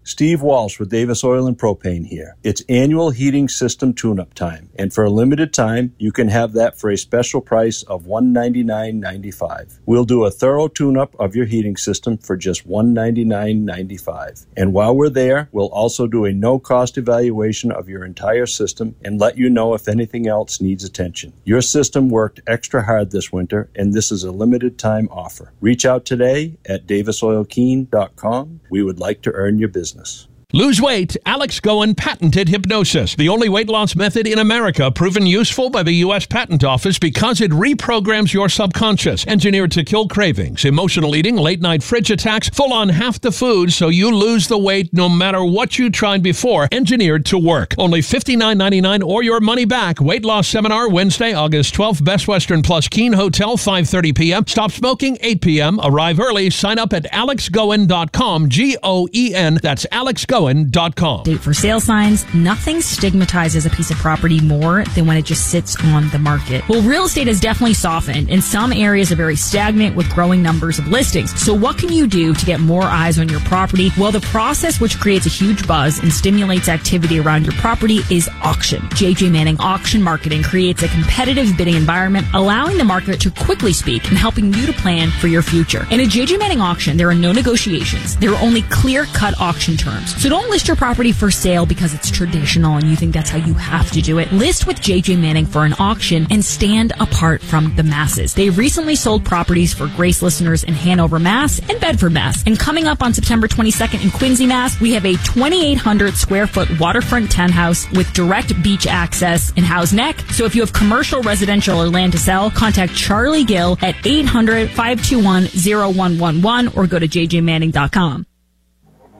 Steve Walsh with Davis Oil and Propane here. It's annual heating system tune-up time, and for a limited time, you can have that for a special price of $199.95. We'll do a thorough tune-up of your heating system for just $199.95. And while we're there, we'll also do a no-cost evaluation of your entire system and let you know if anything else needs attention. Your system worked extra hard this winter, and this is a limited-time offer. Reach out today at davisoilkeen.com. We would like to earn your business. Lose weight. Alex Goen patented hypnosis, the only weight loss method in America proven useful by the U.S. Patent Office because it reprograms your subconscious, engineered to kill cravings, emotional eating, late-night fridge attacks, full-on half the food so you lose the weight no matter what you tried before, engineered to work. Only $59.99 or your money back. Weight loss seminar Wednesday, August 12th, Best Western Plus Keene Hotel, 5:30 p.m. Stop smoking, 8 p.m. Arrive early. Sign up at alexgoen.com, G-O-E-N. That's alexgoen.com. Date for sale signs. Nothing stigmatizes a piece of property more than when it just sits on the market. Well, real estate has definitely softened, and some areas are very stagnant with growing numbers of listings. So what can you do to get more eyes on your property? Well, the process which creates a huge buzz and stimulates activity around your property is auction. JJ Manning Auction Marketing creates a competitive bidding environment, allowing the market to quickly speak and helping you to plan for your future. In a JJ Manning auction, there are no negotiations. There are only clear-cut auction terms. So don't list your property for sale because it's traditional and you think that's how you have to do it. List with JJ Manning for an auction and stand apart from the masses. They recently sold properties for Grace listeners in Hanover, Mass. and Bedford, Mass. And coming up on September 22nd in Quincy, Mass., we have a 2,800 square foot waterfront townhouse with direct beach access in Howe's Neck. So if you have commercial, residential, or land to sell, contact Charlie Gill at 800-521-0111 or go to jjmanning.com.